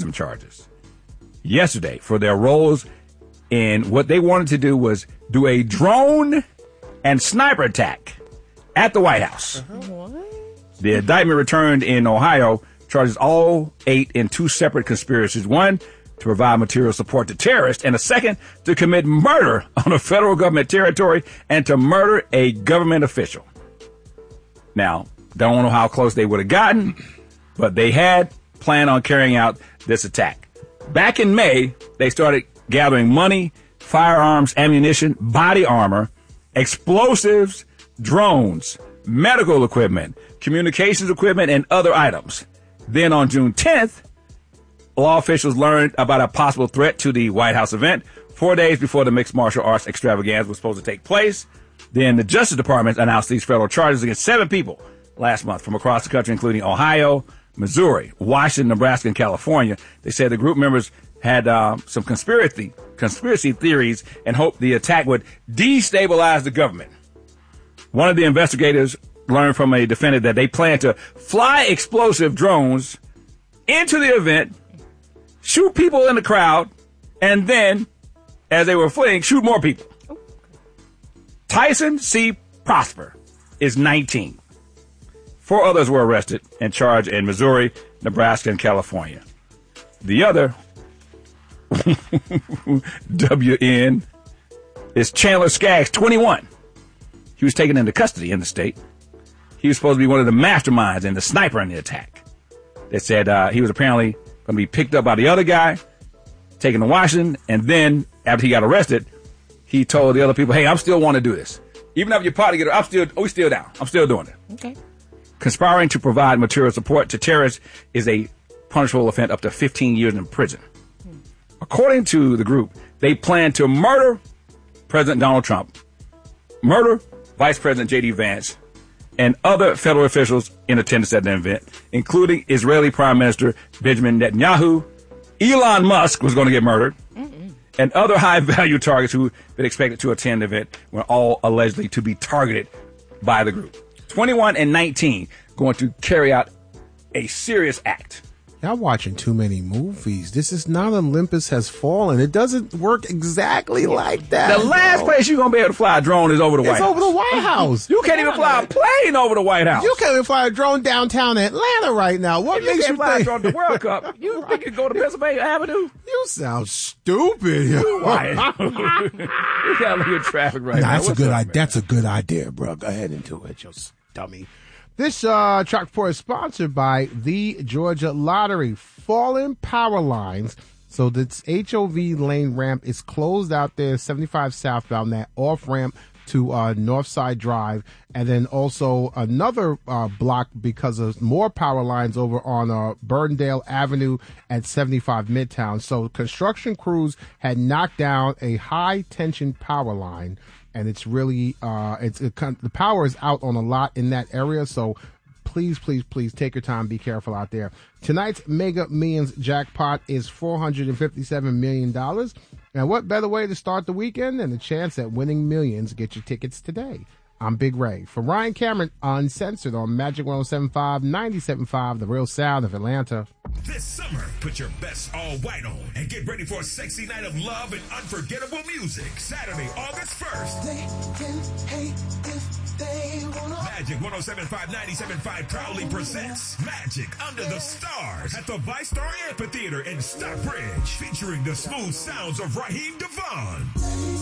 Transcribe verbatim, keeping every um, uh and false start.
terrorism charges yesterday for their roles in what they wanted to do was do a drone and sniper attack at the White House. Uh-huh. What? The indictment returned in Ohio charges all eight in two separate conspiracies. One, to provide material support to terrorists, and a second, to commit murder on a federal government territory and to murder a government official. Now, don't know how close they would have gotten, but they had planned on carrying out this attack. Back in May, they started gathering money, firearms, ammunition, body armor, explosives, drones, medical equipment, communications equipment, and other items. Then on June tenth, law officials learned about a possible threat to the White House event four days before the mixed martial arts extravaganza was supposed to take place. Then the Justice Department announced these federal charges against seven people last month from across the country, including Ohio, Missouri, Washington, Nebraska, and California. They said the group members had uh, some conspiracy conspiracy theories and hoped the attack would destabilize the government. One of the investigators learned from a defendant that they planned to fly explosive drones into the event, shoot people in the crowd, and then, as they were fleeing, shoot more people. Tyson C. Prosper is nineteen. Four others were arrested and charged in Missouri, Nebraska, and California. The other, W N, is Chandler Skaggs, twenty-one. He was taken into custody in the state. He was supposed to be one of the masterminds and the sniper in the attack. They said uh, he was apparently going to be picked up by the other guy, taken to Washington, and then after he got arrested, he told the other people, "Hey, I'm still want to do this. Even after your party get, I'm still, oh, we still down. I'm still doing it." Okay. Conspiring to provide material support to terrorists is a punishable offense up to fifteen years in prison. Hmm. According to the group, they plan to murder President Donald Trump, murder Vice President J D Vance, and other federal officials in attendance at the event, including Israeli Prime Minister Benjamin Netanyahu. Elon Musk was going to get murdered, Mm-mm. and other high-value targets who had been expected to attend the event were all allegedly to be targeted by the group. twenty-one and nineteen going to carry out a serious act. Y'all watching too many movies. This is not Olympus Has Fallen. It doesn't work exactly like that. The last bro. place you're going to be able to fly a drone is over the White it's House. over the White House. You can't even fly a plane over the White House. You can't even fly a drone downtown Atlanta right now. What if makes you you can't fly think? a drone to the World Cup? You think you can go to Pennsylvania Avenue? You sound stupid. Why? We got to look at traffic right nah, now. That's What's a good up, idea. man? That's a good idea, bro. Go ahead and do it, you dummy. This uh, track report is sponsored by the Georgia Lottery. Fallen power lines. So this H O V lane ramp is closed out there, seventy-five southbound, that off ramp to uh, Northside Drive. And then also another uh, block because of more power lines over on uh, Burdendale Avenue at seventy-five Midtown. So construction crews had knocked down a high tension power line. And it's really, uh, it's it, the power is out on a lot in that area. So please, please, please take your time. Be careful out there. Tonight's Mega Millions jackpot is four hundred fifty-seven million dollars. And what better way to start the weekend than a chance at winning millions? Get your tickets today. I'm Big Ray. For Ryan Cameron, Uncensored on Magic one oh seven point five, ninety-seven point five, the real sound of Atlanta. This summer, put your best all white on and get ready for a sexy night of love and unforgettable music. Saturday, August first. They can hate if they wanna. Magic one oh seven point five, ninety-seven point five proudly presents Magic Under the Stars at the ViStar Amphitheater in Stockbridge, featuring the smooth sounds of Raheem DeVaughn.